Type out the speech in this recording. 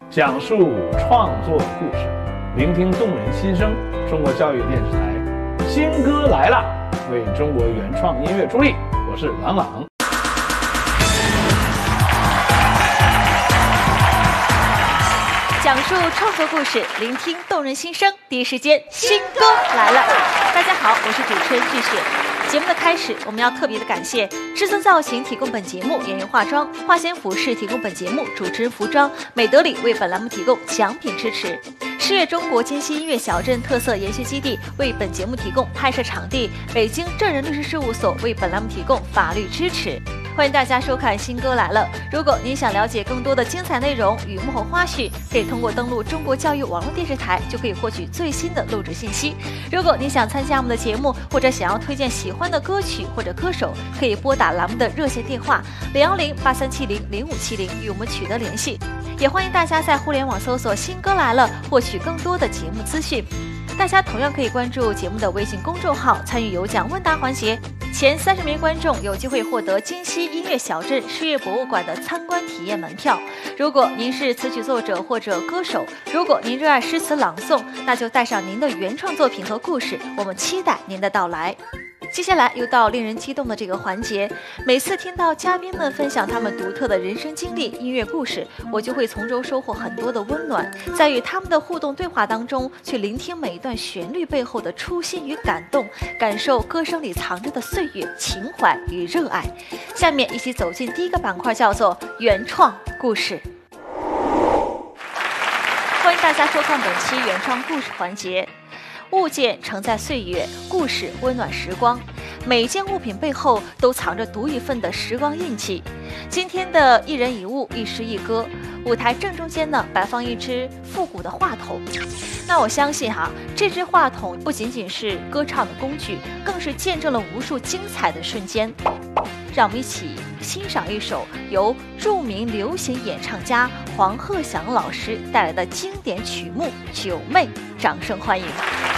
讲述创作故事，聆听动人心声。中国教育电视台新歌来了，为中国原创音乐助力。我是郎朗。 讲述创作故事，聆听动人心声。第一时间，新歌来了！大家好，我是主持人巨雪。节目的开始，我们要特别的感谢至尊造型提供本节目演员化妆，化纤服饰提供本节目主持人服装，美德里为本栏目提供奖品支持。诗悦中国金溪音乐小镇特色研学基地为本节目提供拍摄场地，北京正人律师事务所为本栏目提供法律支持。欢迎大家收看《新歌来了》。如果您想了解更多的精彩内容与幕后花絮，可以通过登录中国教育网络电视台，就可以获取最新的录制信息。如果您想参加我们的节目，或者想要推荐喜欢的歌曲或者歌手，可以拨打栏目的热线电话010-8370-0570与我们取得联系。也欢迎大家在互联网搜索“新歌来了”，获取更多的节目资讯。大家同样可以关注节目的微信公众号，参与有奖问答环节。前30名观众有机会获得金溪音乐小镇诗悦博物馆的参观体验门票。如果您是词曲作者或者歌手，如果您热爱诗词朗诵，那就带上您的原创作品和故事，我们期待您的到来。接下来又到令人激动的这个环节，每次听到嘉宾们分享他们独特的人生经历、音乐故事，我就会从中收获很多的温暖，在与他们的互动对话当中，去聆听每一段旋律背后的初心与感动，感受歌声里藏着的岁月、情怀与热爱。下面一起走进第一个板块，叫做原创故事。欢迎大家收看本期原创故事环节。物件承载岁月，故事温暖时光。每一件物品背后都藏着独一份的时光印记。今天的一人一物，一诗一歌，舞台正中间呢摆放一只复古的话筒。那我相信这只话筒不仅仅是歌唱的工具，更是见证了无数精彩的瞬间。让我们一起欣赏一首由著名流行演唱家黄鹤翔老师带来的经典曲目《九妹》，掌声欢迎。